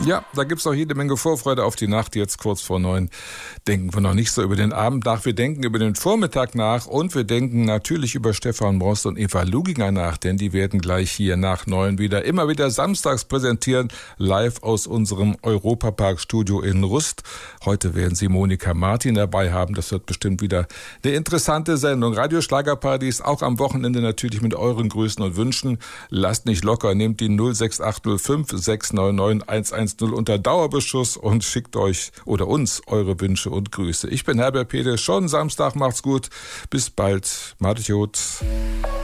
Ja, da gibt's auch jede Menge Vorfreude auf die Nacht. Jetzt kurz vor 9 denken wir noch nicht so über den Abend nach. Wir denken über den Vormittag nach und wir denken natürlich über Stefan Brost und Eva Luginger nach, denn die werden gleich hier nach 9 immer wieder samstags präsentieren, live aus unserem Europapark-Studio in Rust. Heute werden Sie Monika Martin dabei haben. Das wird bestimmt wieder eine interessante Sendung. Radio Schlagerparadies auch am Wochenende natürlich mit euren Grüßen und Wünschen. Lasst nicht locker, nehmt die 06805 699 110 unter Dauerbeschuss und schickt euch oder uns eure Wünsche und Grüße. Ich bin Herbert Peters, schon Samstag, macht's gut. Bis bald. Macht's gut.